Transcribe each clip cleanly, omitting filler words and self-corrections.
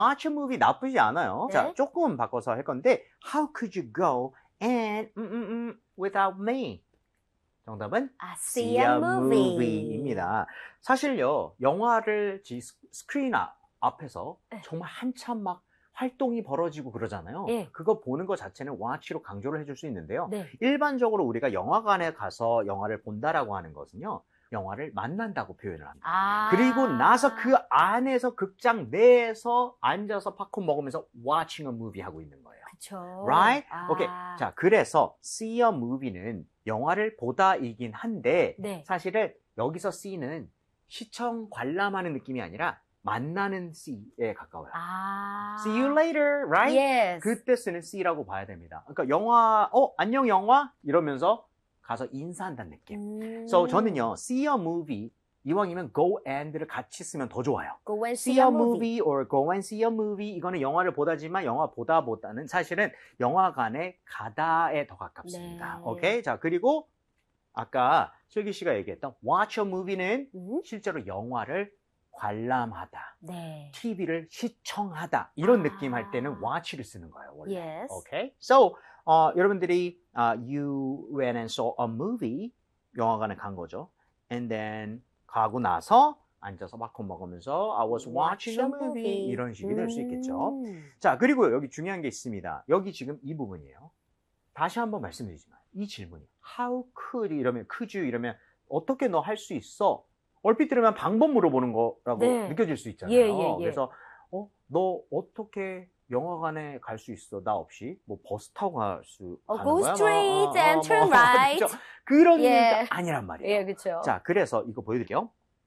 watch a movie 나쁘지 않아요. 네. 자, 조금 바꿔서 할 건데 How could you go and without me? 정답은 see a movie. 입니다. 사실요, 영화를 스크린 앞에서 네. 정말 한참 막 활동이 벌어지고 그러잖아요. 네. 그거 보는 것 자체는 watch로 강조를 해줄 수 있는데요. 네. 일반적으로 우리가 영화관에 가서 영화를 본다라고 하는 것은요, 영화를 만난다고 표현을 합니다. 그리고 나서 그 안에서 극장 내에서 앉아서 팝콘 먹으면서 watching a movie 하고 있는 거예요. 그쵸. Right? 오케이. 자, 그래서 see a movie는 영화를 보다이긴 한데 네. 사실은 여기서 see는 시청 관람하는 느낌이 아니라 만나는 see에 가까워요. See you later, right? Yes. 그때 쓰는 see라고 봐야 됩니다. 그러니까 영화, 안녕 영화? 이러면서 가서 인사한다는 느낌. So 저는요, see a movie, 이왕이면 go and를 같이 쓰면 더 좋아요. Go and see a movie or go and see a movie, 이거는 영화를 보다지만 영화 보다보다는 사실은 영화관에 가다에 더 가깝습니다. 네. 오케이? 자, 그리고 아까 슬기 씨가 얘기했던 watch a movie는 실제로 영화를 관람하다, 네. TV를 시청하다 이런 느낌 할 때는 watch를 쓰는 거예요, 원래. Yes. Okay? So, 여러분들이 you went and saw a movie, 영화관에 간 거죠. And then 가고 나서 앉아서 팝콘 먹으면서 I was watching a movie 이런 식이 될 수 있겠죠. 자, 그리고 여기 중요한 게 있습니다. 여기 지금 이 부분이에요. 다시 한번 말씀드리지만 이 질문이 How could 이러면 could you 이러면 어떻게 너 할 수 있어? 얼핏 들으면 방법 물어보는 거라고 네. 느껴질 수 있잖아요. 예. 그래서 너 어떻게 영화관에 갈 수 있어? 나 없이 뭐 버스 타고 갈 수 가는 Go 거야? straight and turn right. 그렇죠. 그런 예. 게 아니란 말이에요. 예, 그렇죠. 자, 그래서 이거 보여드릴게요.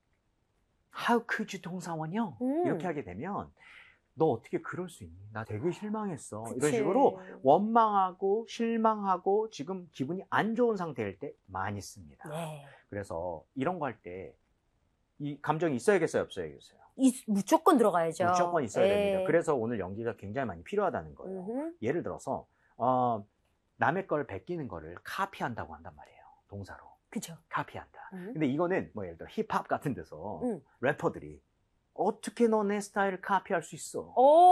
How could you 동사원형 이렇게 하게 되면 너 어떻게 그럴 수 있니? 나 되게 실망했어. 그치. 이런 식으로 원망하고 실망하고 지금 기분이 안 좋은 상태일 때 많이 씁니다. 네. 그래서 이런 거 할 때 이 감정이 있어야겠어요, 없어야겠어요? 무조건 들어가야죠. 무조건 있어야 예. 됩니다. 그래서 오늘 연기가 굉장히 많이 필요하다는 거예요. 예를 들어서 남의 걸 베끼는 거를 카피한다고 한단 말이에요. 동사로. 그죠. 카피한다. 근데 이거는 뭐 예를 들어 힙합 같은 데서 래퍼들이 어떻게 너 내 스타일을 카피할 수 있어?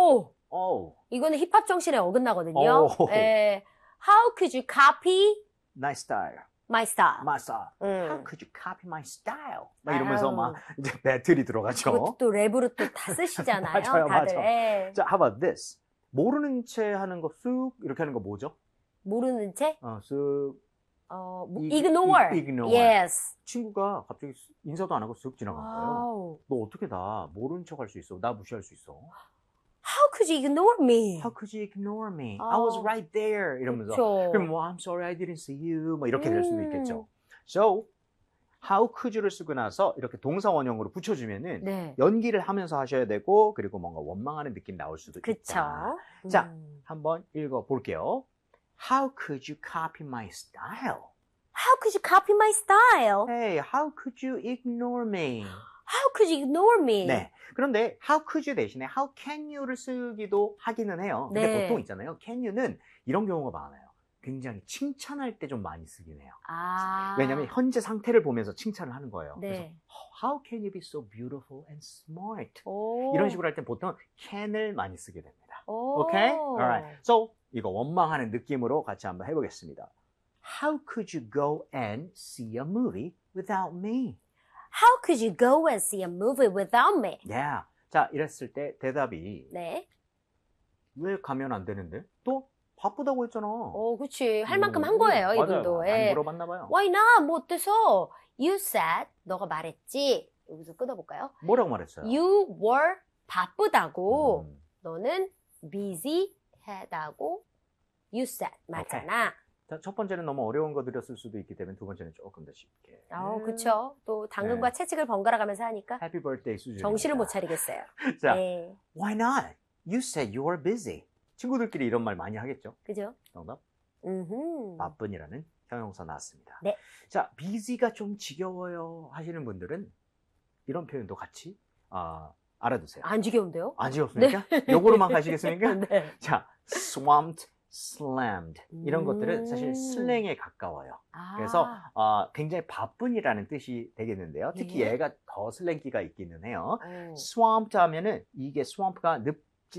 이거는 힙합 정신에 어긋나거든요. 예. How could you copy my style? my style? My style. How could you copy my style? 막 이러면서 막 이제 배틀이 들어가죠. 그것도 또 랩으로 또 다 쓰시잖아요. 맞아요, 다들. 맞아요. 예. 자, how about this? 모르는 채 하는 거 쑥 이렇게 하는 거 뭐죠? 모르는 채? 쑥. ignore. ignore. Yes. 친구가 갑자기 인사도 안 하고 쑥 지나간 거예요. 너 어떻게 나 모르는 척 할 수 있어? 나 무시할 수 있어? How could you ignore me? How could you ignore me? I was right there. 이러면서. 그쵸. 그럼 뭐 I'm sorry I didn't see you. 뭐 이렇게 될 수도 있겠죠. So, how could you를 쓰고 나서 이렇게 동사 원형으로 붙여주면은 네. 연기를 하면서 하셔야 되고 그리고 뭔가 원망하는 느낌 나올 수도 그쵸. 있다. 자, 한번 읽어볼게요. How could you copy my style? How could you copy my style? Hey, how could you ignore me? How could you ignore me? 네. 그런데 how could you 대신에 how can you를 쓰기도 하기는 해요. 근데 네. 보통 있잖아요. can you는 이런 경우가 많아요. 굉장히 칭찬할 때 좀 많이 쓰긴 해요. 왜냐하면 현재 상태를 보면서 칭찬을 하는 거예요. 네. 그래서 how can you be so beautiful and smart? 이런 식으로 할 때 보통 can을 많이 쓰게 됩니다. 오케이? Alright. So 이거 원망하는 느낌으로 같이 한번 해보겠습니다. How could you go and see a movie without me? How could you go and see a movie without me? Yeah. 자, 이랬을 때 대답이 네. 왜 가면 안 되는데? 또 바쁘다고 했잖아. 그치. 할 만큼 한 거예요, 맞아요. 이분도. 많이 예. 물어봤나 봐요. Why not? 뭐 어때서? You said, 너가 말했지. 여기서 끊어볼까요? 뭐라고 말했어요? You were 바쁘다고. 너는 busy 하다고 you said. 맞잖아. 자, 첫 번째는 너무 어려운 거 드렸을 수도 있기 때문에 두 번째는 조금 더 쉽게. 그쵸. 또 당근과 네. 채찍을 번갈아 가면서 하니까 Happy birthday 수준. 정신을 못 차리겠어요. 자, 네. why not? You said you were busy. 친구들끼리 이런 말 많이 하겠죠? 그죠? 정답? 바쁜이라는 형용사 나왔습니다. 네. 자, busy가 좀 지겨워요 하시는 분들은 이런 표현도 같이 알아두세요. 안 지겨운데요? 안 지겹습니까? 요거로만 가시겠습니까? 네. 자, swamped, slammed 이런 것들은 사실 슬랭에 가까워요. 그래서 굉장히 바쁜이라는 뜻이 되겠는데요. 특히 예. 얘가 더 슬랭기가 있기는 해요. swamped 하면은 이게 swamp가